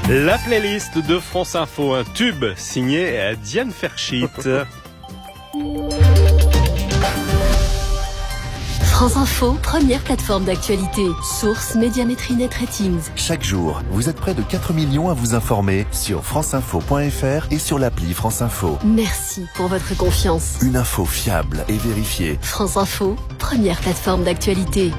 La playlist de France Info, un tube signé Diane Ferschit. France Info, première plateforme d'actualité. Source Médiamétrie Net Ratings. Chaque jour, vous êtes près de 4 millions à vous informer sur franceinfo.fr et sur l'appli France Info. Merci pour votre confiance. Une info fiable et vérifiée. France Info, première plateforme d'actualité.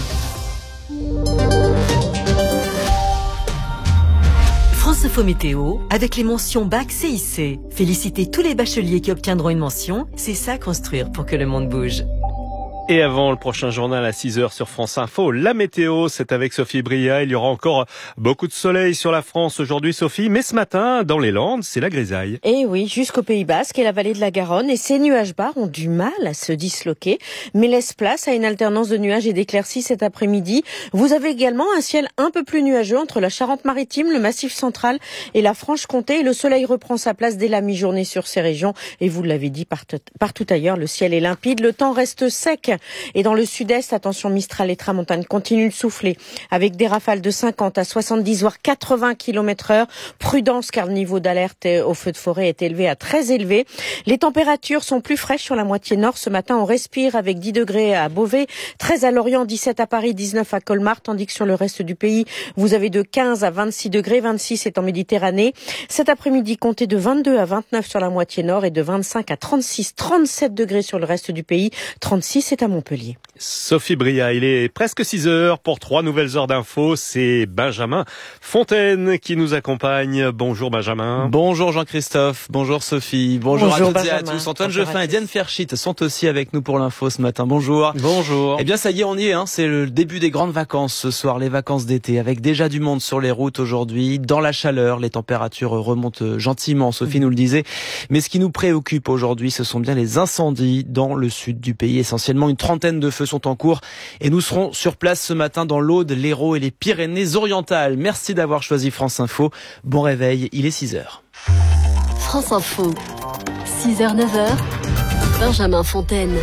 France Info Météo, avec les mentions Bac CIC. Félicitez tous les bacheliers qui obtiendront une mention. C'est ça construire pour que le monde bouge. Et avant le prochain journal à 6h sur France Info, la météo, c'est avec Sophie Bria. Il y aura encore beaucoup de soleil sur la France aujourd'hui, Sophie. Mais ce matin, dans les Landes, c'est la grisaille. Et oui, jusqu'au Pays Basque et la vallée de la Garonne. Et ces nuages bas ont du mal à se disloquer, mais laissent place à une alternance de nuages et d'éclaircies cet après-midi. Vous avez également un ciel un peu plus nuageux entre la Charente-Maritime, le Massif central et la Franche-Comté. Et le soleil reprend sa place dès la mi-journée sur ces régions. Et vous l'avez dit, partout ailleurs, le ciel est limpide. Le temps reste sec. Et dans le sud-est, attention, Mistral et Tramontane continuent de souffler avec des rafales de 50 à 70 voire 80 km/h. Prudence car le niveau d'alerte au feu de forêt est élevé à très élevé. Les températures sont plus fraîches sur la moitié nord. Ce matin, on respire avec 10 degrés à Beauvais, 13 à Lorient, 17 à Paris, 19 à Colmar, tandis que sur le reste du pays, vous avez de 15 à 26 degrés, 26 est en Méditerranée. Cet après-midi, comptez de 22 à 29 sur la moitié nord et de 25 à 36, 37 degrés sur le reste du pays. 36 est à Montpellier. Sophie Bria, il est presque 6h pour 3 nouvelles heures d'infos. C'est Benjamin Fontaine qui nous accompagne. Bonjour Benjamin. Bonjour Jean-Christophe, bonjour Sophie, bonjour à toutes Benjamin. et à tous. Antoine Geoffrin et Diane Ferschit sont aussi avec nous pour l'info ce matin. Bonjour. Bonjour. Eh bien ça y est, on y est, c'est le début des grandes vacances ce soir, les vacances d'été, avec déjà du monde sur les routes aujourd'hui, dans la chaleur, les températures remontent gentiment, Sophie nous le disait. Mais ce qui nous préoccupe aujourd'hui, ce sont bien les incendies dans le sud du pays. Essentiellement, une trentaine de feux sont en cours et nous serons sur place ce matin dans l'Aude, l'Hérault et les Pyrénées-Orientales. Merci d'avoir choisi France Info. Bon réveil, il est 6h. France Info, 6h, 9h, Benjamin Fontaine.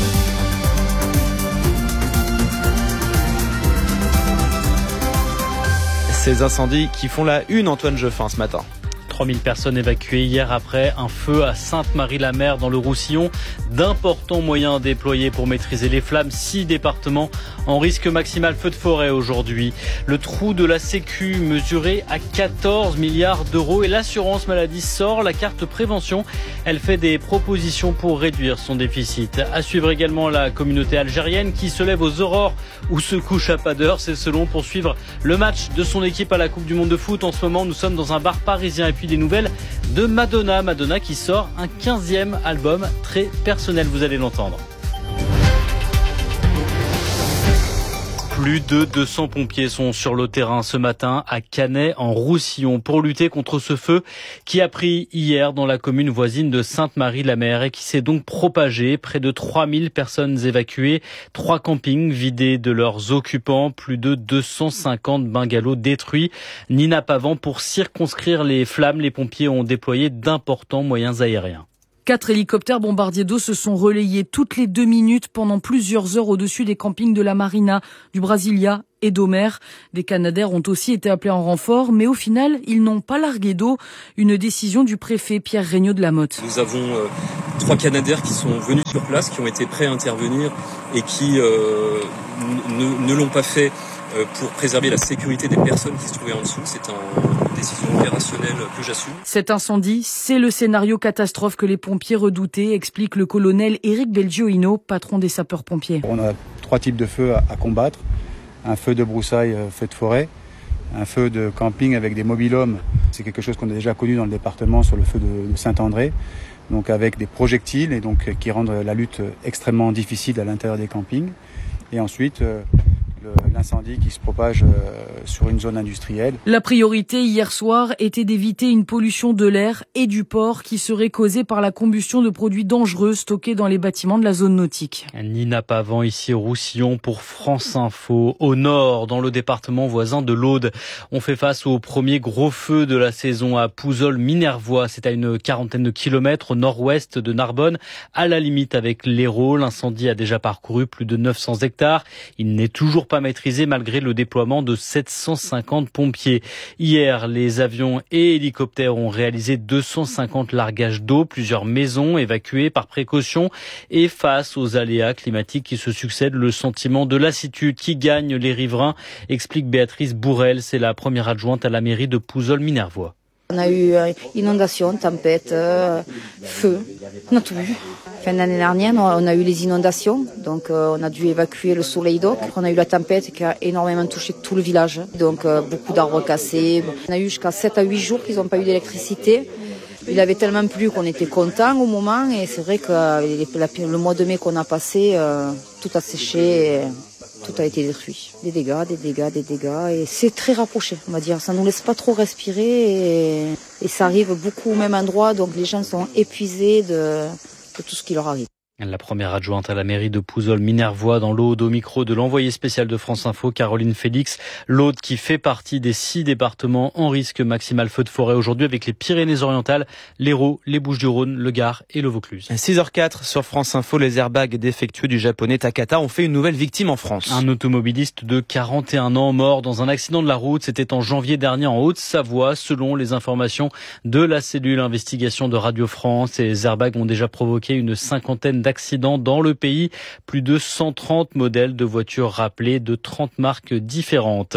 Ces incendies qui font la une, Antoine Geoffrin, ce matin. 3000 personnes évacuées hier après un feu à Sainte-Marie-la-Mer dans le Roussillon. D'importants moyens déployés pour maîtriser les flammes. 6 départements en risque maximal feu de forêt aujourd'hui. Le trou de la Sécu mesuré à 14 milliards d'euros et l'assurance maladie sort la carte prévention. Elle fait des propositions pour réduire son déficit. À suivre également la communauté algérienne qui se lève aux aurores ou se couche à pas d'heure. C'est selon pour suivre le match de son équipe à la Coupe du Monde de foot. En ce moment, nous sommes dans un bar parisien et puis des nouvelles de Madonna. Madonna qui sort un 15e album très personnel, vous allez l'entendre. Plus de 200 pompiers sont sur le terrain ce matin à Canet en Roussillon pour lutter contre ce feu qui a pris hier dans la commune voisine de Sainte-Marie-la-Mer et qui s'est donc propagé. Près de 3000 personnes évacuées, 3 campings vidés de leurs occupants, plus de 250 bungalows détruits. Nina Pavant, pour circonscrire les flammes, les pompiers ont déployé d'importants moyens aériens. 4 hélicoptères bombardiers d'eau se sont relayés toutes les 2 minutes pendant plusieurs heures au-dessus des campings de la Marina, du Brasilia et d'Omer. Des Canadair ont aussi été appelés en renfort, mais au final, ils n'ont pas largué d'eau. Une décision du préfet Pierre Regnault de la Motte. Nous avons 3 Canadair qui sont venus sur place, qui ont été prêts à intervenir et qui ne l'ont pas fait pour préserver la sécurité des personnes qui se trouvaient en dessous. C'est une décision opérationnelle que j'assume. Cet incendie, c'est le scénario catastrophe que les pompiers redoutaient, explique le colonel Éric Belgioino, patron des sapeurs-pompiers. On a 3 types de feux à combattre. Un feu de broussailles, feu de forêt, un feu de camping avec des mobil-hommes. C'est quelque chose qu'on a déjà connu dans le département sur le feu de Saint-André, donc avec des projectiles et donc qui rendent la lutte extrêmement difficile à l'intérieur des campings. Et ensuite, l'incendie qui se propage sur une zone industrielle. La priorité hier soir était d'éviter une pollution de l'air et du port qui serait causée par la combustion de produits dangereux stockés dans les bâtiments de la zone nautique. Nina Pavant ici au Roussillon pour France Info. Au nord, dans le département voisin de l'Aude, on fait face au premier gros feu de la saison à Pouzol-Minervois. C'est à une quarantaine de kilomètres au nord-ouest de Narbonne, à la limite avec l'Hérault. L'incendie a déjà parcouru plus de 900 hectares. Il n'est toujours pas maîtrisée malgré le déploiement de 750 pompiers. Hier, les avions et hélicoptères ont réalisé 250 largages d'eau, plusieurs maisons évacuées par précaution et face aux aléas climatiques qui se succèdent, le sentiment de lassitude qui gagne les riverains, explique Béatrice Bourrel, c'est la première adjointe à la mairie de Pouzols-Minervois. On a eu inondations, tempêtes, feu, on a tout vu. Fin d'année dernière, on a eu les inondations, donc on a dû évacuer le Soleil d'Oc. On a eu la tempête qui a énormément touché tout le village, donc beaucoup d'arbres cassés. On a eu jusqu'à 7 à 8 jours qu'ils n'ont pas eu d'électricité. Il avait tellement plu qu'on était contents au moment, et c'est vrai que le mois de mai qu'on a passé, tout a séché. Tout a été détruit. Des dégâts, et c'est très rapproché, on va dire. Ça nous laisse pas trop respirer et ça arrive beaucoup au même endroit, donc les gens sont épuisés de tout ce qui leur arrive. La première adjointe à la mairie de Pouzols-Minervois dans l'Aude, au micro de l'envoyé spécial de France Info, Caroline Félix. L'Aude qui fait partie des 6 départements en risque maximal feu de forêt aujourd'hui, avec les Pyrénées-Orientales, l'Hérault, les Bouches-du-Rhône, le Gard et le Vaucluse. 6h04 sur France Info, les airbags défectueux du japonais Takata ont fait une nouvelle victime en France. Un automobiliste de 41 ans mort dans un accident de la route. C'était en janvier dernier en Haute-Savoie, selon les informations de la cellule investigation de Radio France. Les airbags ont déjà provoqué une cinquantaine d'accidents dans le pays. Plus de 130 modèles de voitures rappelés de 30 marques différentes.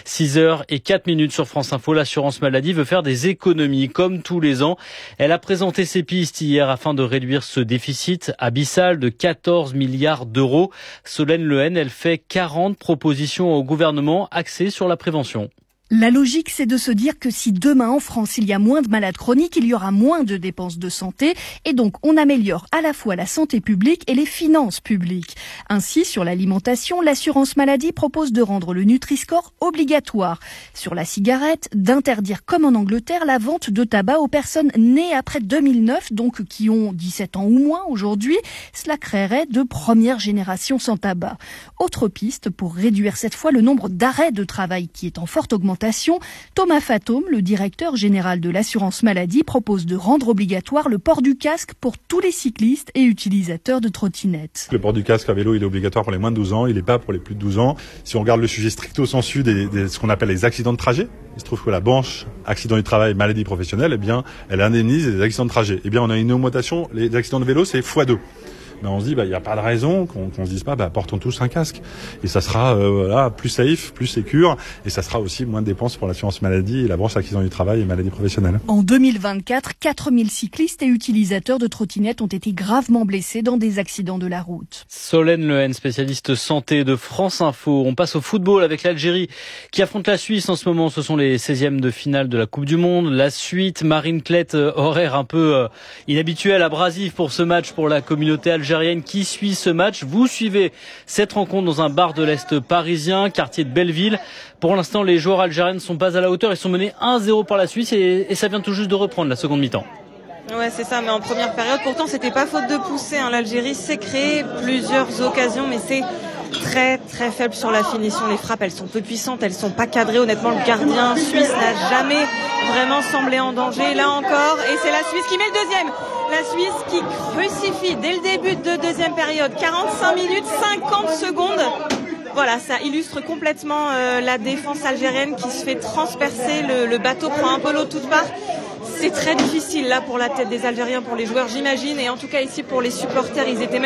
6h04 sur France Info. L'assurance maladie veut faire des économies comme tous les ans. Elle a présenté ses pistes hier afin de réduire ce déficit abyssal de 14 milliards d'euros. Solène Lehen, elle fait 40 propositions au gouvernement axées sur la prévention. La logique, c'est de se dire que si demain en France il y a moins de malades chroniques, il y aura moins de dépenses de santé et donc on améliore à la fois la santé publique et les finances publiques. Ainsi, sur l'alimentation, l'assurance maladie propose de rendre le Nutri-Score obligatoire. Sur la cigarette, d'interdire comme en Angleterre la vente de tabac aux personnes nées après 2009, donc qui ont 17 ans ou moins aujourd'hui. Cela créerait de première génération sans tabac. Autre piste pour réduire cette fois le nombre d'arrêts de travail qui est en forte augmentation. Thomas Fatome, le directeur général de l'assurance maladie, propose de rendre obligatoire le port du casque pour tous les cyclistes et utilisateurs de trottinettes. Le port du casque à vélo, il est obligatoire pour les moins de 12 ans, il n'est pas pour les plus de 12 ans. Si on regarde le sujet stricto sensu de ce qu'on appelle les accidents de trajet, il se trouve que la branche accident du travail, maladie professionnelle, eh bien, elle indemnise les accidents de trajet. Eh bien, on a une augmentation, les accidents de vélo, c'est x2. Ben on se dit, il n'y a pas de raison qu'on se dise pas, portons tous un casque. Et ça sera plus safe, plus sécure, et ça sera aussi moins de dépenses pour l'assurance maladie et la branche accident du travail et maladie professionnelle. En 2024, 4000 cyclistes et utilisateurs de trottinettes ont été gravement blessés dans des accidents de la route. Solène Lehen, spécialiste santé de France Info. On passe au football avec l'Algérie qui affronte la Suisse en ce moment. Ce sont les 16e de finale de la Coupe du Monde. La suite, Marine Klett, horaire un peu inhabituel, abrasif pour ce match pour la communauté algérienne qui suit ce match. Vous suivez cette rencontre dans un bar de l'Est parisien, quartier de Belleville. Pour l'instant, les joueurs algériens ne sont pas à la hauteur. Ils sont menés 1-0 par la Suisse et ça vient tout juste de reprendre la seconde mi-temps. Ouais, c'est ça, mais en première période, pourtant c'était pas faute de pousser, L'Algérie s'est créé plusieurs occasions, mais c'est très très faible sur la finition. Les frappes, elles sont peu puissantes, elles sont pas cadrées. Honnêtement, le gardien suisse n'a jamais vraiment semblé en danger. Là encore, et c'est la Suisse qui met le deuxième. La Suisse qui crucifie dès le début de deuxième période. 45 minutes, 50 secondes. Voilà, ça illustre complètement la défense algérienne qui se fait transpercer. Le bateau prend un peu l'eau de toutes parts. C'est très difficile là pour la tête des Algériens, pour les joueurs, j'imagine. Et en tout cas ici pour les supporters, ils étaient même